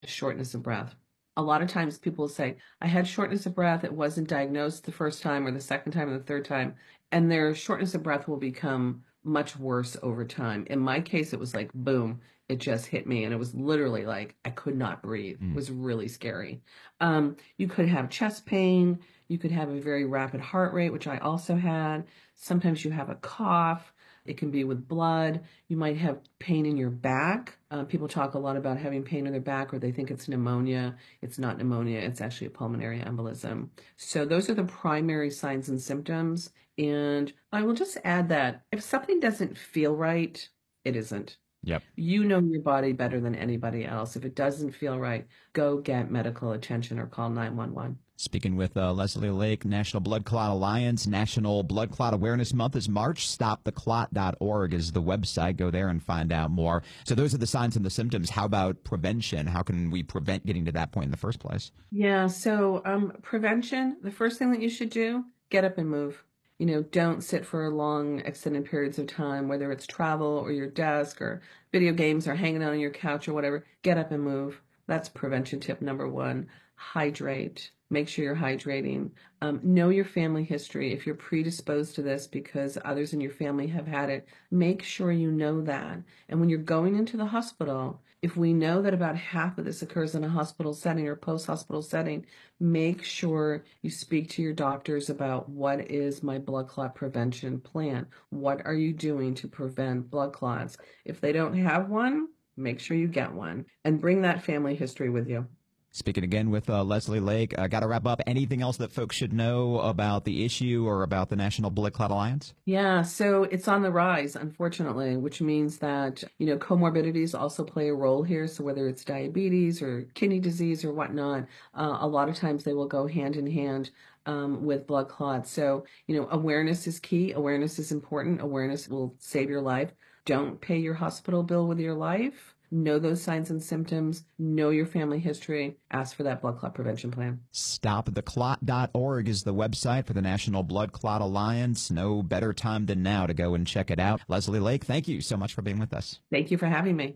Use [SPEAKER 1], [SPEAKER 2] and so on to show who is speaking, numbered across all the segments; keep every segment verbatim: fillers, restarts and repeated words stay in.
[SPEAKER 1] shortness of breath. A lot of times people say, I had shortness of breath. It wasn't diagnosed the first time or the second time or the third time. And their shortness of breath will become much worse over time. In my case, it was like, boom, it just hit me. And it was literally like, I could not breathe. Mm. It was really scary. Um, you could have chest pain. You could have a very rapid heart rate, which I also had. Sometimes you have a cough. It can be with blood. You might have pain in your back. Uh, people talk a lot about having pain in their back, or they think it's pneumonia. It's not pneumonia. It's actually a pulmonary embolism. So those are the primary signs and symptoms. And I will just add that if something doesn't feel right, it isn't.
[SPEAKER 2] Yep.
[SPEAKER 1] You know your body better than anybody else. If it doesn't feel right, go get medical attention or call nine one one.
[SPEAKER 2] Speaking with uh, Leslie Lake, National Blood Clot Alliance. National Blood Clot Awareness Month is March. stop the clot dot org is the website. Go there and find out more. So those are the signs and the symptoms. How about prevention? How can we prevent getting to that point in the first place?
[SPEAKER 1] Yeah, so um, prevention, the first thing that you should do, get up and move. You know, don't sit for long extended periods of time, whether it's travel or your desk or video games or hanging out on your couch or whatever. Get up and move. That's prevention tip number one. Hydrate. Make sure you're hydrating. Um, know your family history. If you're predisposed to this because others in your family have had it, make sure you know that. And when you're going into the hospital, if we know that about half of this occurs in a hospital setting or post-hospital setting, make sure you speak to your doctors about what is my blood clot prevention plan. What are you doing to prevent blood clots? If they don't have one, make sure you get one and bring that family history with you.
[SPEAKER 2] Speaking again with uh, Leslie Lake, uh, got to wrap up. Anything else that folks should know about the issue or about the National Blood Clot Alliance?
[SPEAKER 1] Yeah, so it's on the rise, unfortunately, which means that, you know, comorbidities also play a role here. So whether it's diabetes or kidney disease or whatnot, uh, a lot of times they will go hand in hand um, with blood clots. So, you know, awareness is key. Awareness is important. Awareness will save your life. Don't pay your hospital bill with your life. Know those signs and symptoms, know your family history, ask for that blood clot prevention plan.
[SPEAKER 2] stop the clot dot org is the website for the National Blood Clot Alliance. No better time than now to go and check it out. Leslie Lake, thank you so much for being with us.
[SPEAKER 1] Thank you for having me.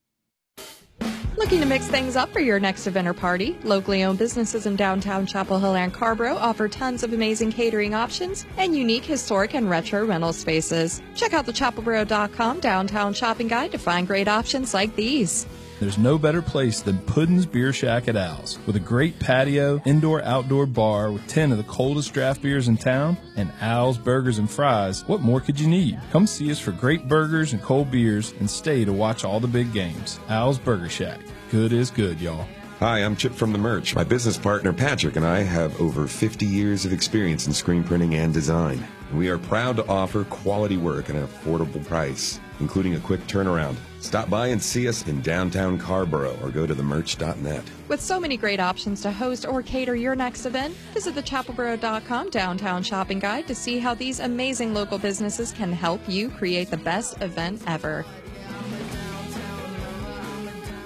[SPEAKER 3] Looking to mix things up for your next event or party? Locally owned businesses in downtown Chapel Hill and Carrboro offer tons of amazing catering options and unique historic and retro rental spaces. Check out the chapel boro dot com downtown shopping guide to find great options like these.
[SPEAKER 4] There's no better place than Puddin's Beer Shack at Al's. With a great patio, indoor-outdoor bar with ten of the coldest draft beers in town, and Al's Burgers and Fries, what more could you need? Come see us for great burgers and cold beers and stay to watch all the big games. Al's Burger Shack. Good is good, y'all.
[SPEAKER 5] Hi, I'm Chip from The Merch. My business partner Patrick and I have over fifty years of experience in screen printing and design. And we are proud to offer quality work at an affordable price, including a quick turnaround. Stop by and see us in downtown Carrboro or go to the merch dot net.
[SPEAKER 3] With so many great options to host or cater your next event, visit the chapel boro dot com downtown shopping guide to see how these amazing local businesses can help you create the best event ever.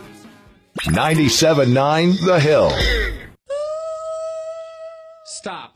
[SPEAKER 6] ninety-seven point nine The Hill.
[SPEAKER 7] Stop.